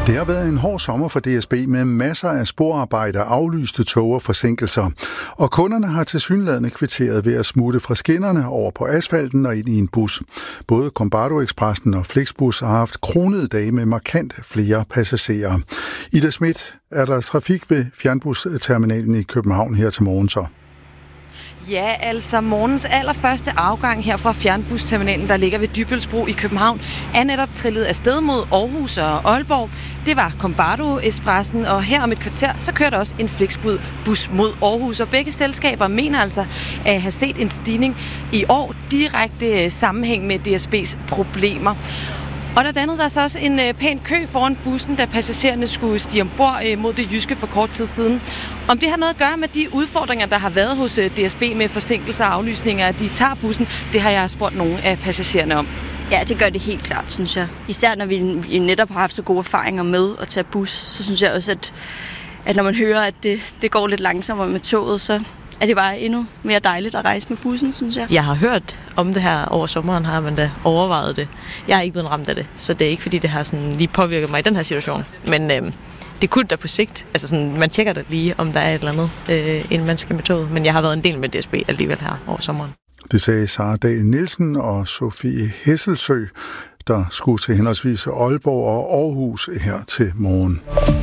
Det har været en hård sommer for DSB med masser af sporarbejder, aflyste tog og forsinkelser. Og kunderne har tilsyneladende kvitteret ved at smutte fra skinnerne over på asfalten og ind i en bus. Både Kombardo Expressen og Flixbus har haft kronede dage med markant flere passagerer. Ida Schmidt, er der trafik ved fjernbusterminalen i København her til morgen så? Ja, altså morgens allerførste afgang her fra fjernbusterminalen, der ligger ved Dybbølsbro i København, er netop trillet afsted mod Aarhus og Aalborg. Det var Kombardo Expressen, og her om et kvarter, så kører der også en Flixbus mod Aarhus. Og begge selskaber mener altså at have set en stigning i år direkte sammenhæng med DSB's problemer. Og der dannede der så også en pæn kø foran bussen, da passagererne skulle stige ombord mod det jyske for kort tid siden. Om det har noget at gøre med de udfordringer, der har været hos DSB med forsinkelser og aflysninger, at de tager bussen, det har jeg spurgt nogle af passagererne om. Ja, det gør det helt klart, synes jeg. Især når vi netop har haft så gode erfaringer med at tage bus, så synes jeg også, at når man hører, at det går lidt langsommere med toget, så er det bare endnu mere dejligt at rejse med bussen, synes jeg. Jeg har hørt om det her over sommeren, har man da overvejet det. Jeg er ikke blevet ramt af det, så det er ikke fordi, det har sådan lige påvirket mig i den her situation. Men det kunne da på sigt. Altså sådan, man tjekker da lige, om der er et eller andet, inden man skal med toget. Men jeg har været en del med DSB alligevel her over sommeren. Det sagde Sara Dahl Nielsen og Sofie Hesselsø, der skulle til henholdsvis Aalborg og Aarhus her til morgen.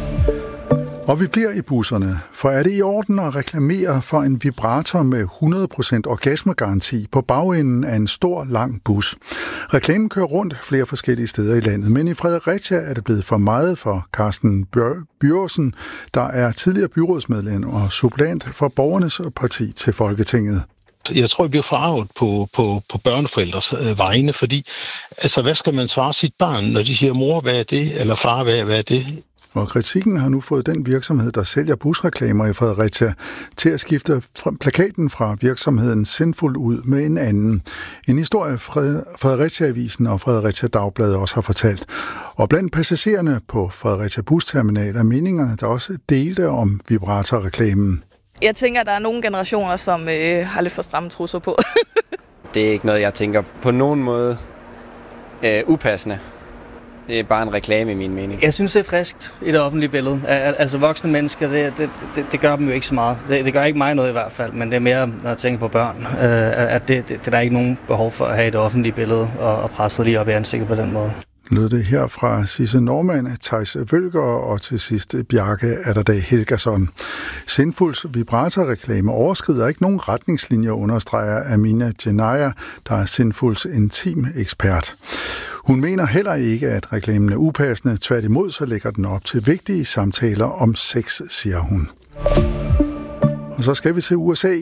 Og vi bliver i busserne, for er det i orden at reklamere for en vibrator med 100% orgasmegaranti på bagenden af en stor, lang bus? Reklamen kører rundt flere forskellige steder i landet, men i Fredericia er det blevet for meget for Carsten Bjørsen, der er tidligere byrådsmedlem og suppleant for Borgernes Parti til Folketinget. Jeg tror, jeg bliver forarvet på børneforældres vegne, fordi altså, hvad skal man svare sit barn, når de siger, mor, hvad er det? Eller far, hvad er det? Og kritikken har nu fået den virksomhed, der sælger busreklamer i Fredericia, til at skifte plakaten fra virksomheden Sinful ud med en anden. En historie Fredericia-avisen og Fredericia Dagblad også har fortalt. Og blandt passagererne på Fredericia Busterminal er meningerne, der også delte om vibratorreklamen. Jeg tænker, at der er nogle generationer, som har lidt for stramme trusser på. Det er ikke noget, jeg tænker på nogen måde upassende. Det er bare en reklame i min mening. Jeg synes, det er friskt i det offentlige billede. Altså voksne mennesker, det gør dem jo ikke så meget. Det gør ikke mig noget i hvert fald, men det er mere, når jeg tænker på børn, at det der er ikke nogen behov for at have det offentlige billede og presse lige op i ansigtet på den måde. Lød det her fra Sisse Normann, Theis Vølger og til sidst Bjarke Atterdag Helgason. Sinfuls vibratorreklame overskrider ikke nogen retningslinjer, understreger Amina Genaya, der er Sinfuls intim-ekspert. Hun mener heller ikke, at reklamen er upassende. Tværtimod så lægger den op til vigtige samtaler om sex, siger hun. Og så skal vi til USA.